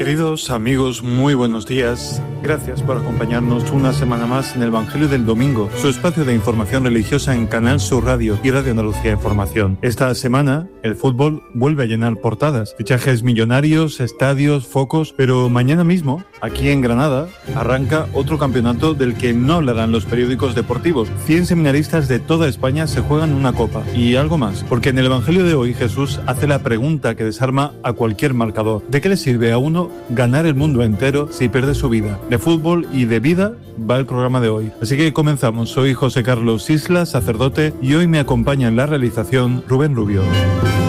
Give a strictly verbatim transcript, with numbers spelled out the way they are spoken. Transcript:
Queridos amigos, muy buenos días. Gracias por acompañarnos una semana más en el Evangelio del Domingo, su espacio de información religiosa en Canal Sur Radio y Radio Andalucía Información. Esta semana, el fútbol vuelve a llenar portadas, fichajes millonarios, estadios, focos, pero mañana mismo, aquí en Granada, arranca otro campeonato del que no hablarán los periódicos deportivos. Cien seminaristas de toda España se juegan una copa y algo más, porque en el Evangelio de hoy Jesús hace la pregunta que desarma a cualquier marcador. ¿De qué le sirve a uno ganar el mundo entero si pierde su vida? De fútbol y de vida va el programa de hoy. Así que comenzamos. Soy José Carlos Isla, sacerdote, y hoy me acompaña en la realización Rubén Rubio.